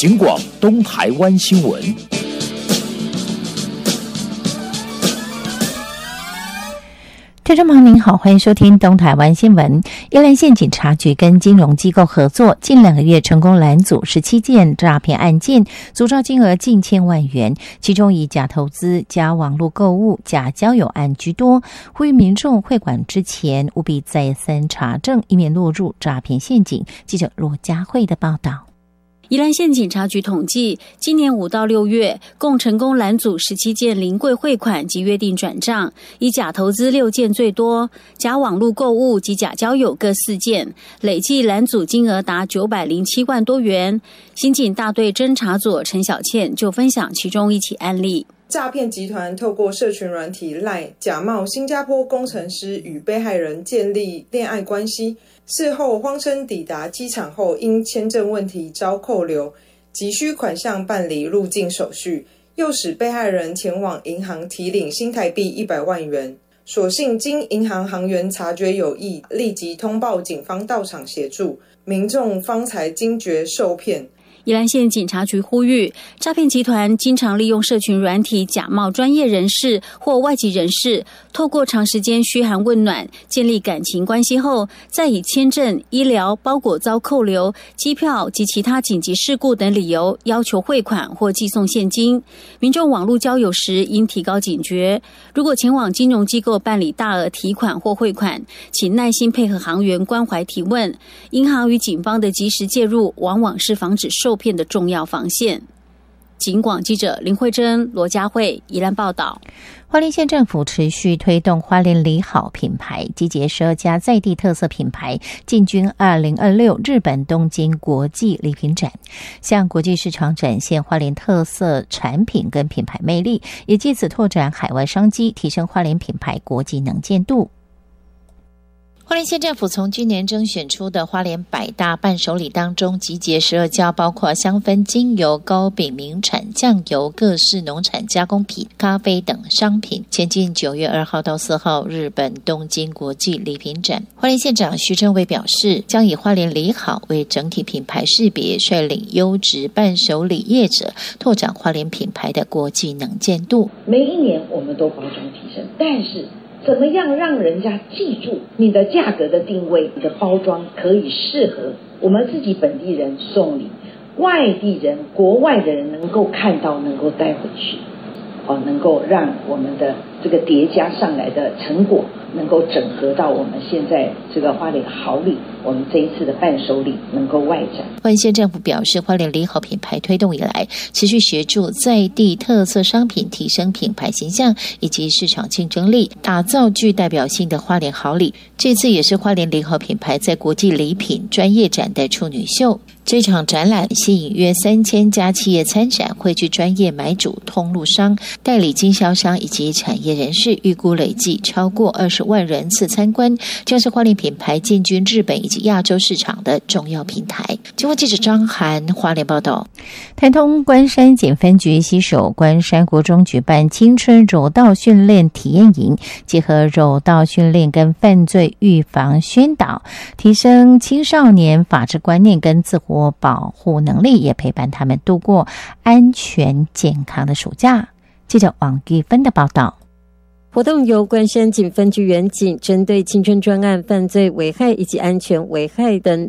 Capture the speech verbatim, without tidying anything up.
警广东台湾新闻。 听众朋友您好，欢迎收听东台湾新闻。宜兰县警察局跟金融机构合作，近两个月成功拦阻十七件诈骗案件，阻诈金额近千万元，其中以假投资、假网络购物、假交友案居多。呼吁民众汇款之前务必再三查证，以免落入诈骗陷阱。记者罗佳慧的报道。 宜兰县警察局统计，今年五到六月，共成功拦阻十七件临柜汇款及约定转账，以假投资六件最多，假网络购物及假交友各四件，累计拦阻金额达九百零七万多元。刑警大队侦查组陈小倩就分享其中一起案例。 诈骗集团透过社群软体 LINE 假冒新加坡工程师与被害人建立恋爱关系，事后谎称抵达机场后因签证问题遭扣留，急需款项办理入境手续，诱使被害人前往银行提领新台币一百万元。所幸经银行行员察觉有异，立即通报警方到场协助，民众方才惊觉受骗。 宜兰县警察局呼吁，诈骗集团经常利用社群软体假冒专业人士或外籍人士，透过长时间嘘寒问暖，建立感情关系后，再以签证、医疗、包裹遭扣留、机票及其他紧急事故等理由要求汇款或寄送现金。民众网络交友时应提高警觉，如果前往金融机构办理大额提款或汇款，请耐心配合行员关怀提问。银行与警方的及时介入，往往是防止受骗的重要防线。警广记者林慧珍、罗佳慧宜兰报道。 花莲县政府持续推动花莲礼好品牌，集结十二家在地特色品牌，进军二零二六日本东京国际礼品展，向国际市场展现花莲特色产品跟品牌魅力，也借此拓展海外商机，提升花莲品牌国际能见度。花莲县政府从今年征选出的花莲百大伴手礼当中，集结十二家包括香氛、精油、糕饼、名产、酱油、各式农产加工品、咖啡等商品，前进九月二号到四号日本东京国际礼品展。花莲县长徐正伟表示，将以花莲礼好为整体品牌识别，率领优质伴手礼业者拓展花莲品牌的国际能见度。 每一年我们都包装提升，但是怎么样让人家记住你的价格的定位，你的包装可以适合我们自己本地人送礼，外地人、国外的人能够看到，能够带回去，哦，能够让我们的这个叠加上来的成果能够整合到我们现在这个花莲好礼，我们这一次的伴手礼能够外展。 花莲县政府表示，花莲礼好品牌推动以来，持续协助在地特色商品提升品牌形象以及市场竞争力，打造具代表性的花莲好礼。这次也是花莲礼好品牌在国际礼品专业展的处女秀。这场展览吸引约三千家企业参展，汇聚专业买主、通路商、代理经销商以及产业人士，预估累计超过二十万人次参观，这是花莲品牌进军日本以及亚洲市场的重要平台。经过记者张涵花莲报道。台东关山警分局携手关山国中举办青春柔道训练体验营，结合柔道训练跟犯罪预防宣导，提升青少年法治观念跟自我保护能力，也陪伴他们度过安全健康的暑假。记者王玉芬的报道。 活动由关山警分局员警针对青春专案、犯罪危害以及安全危害等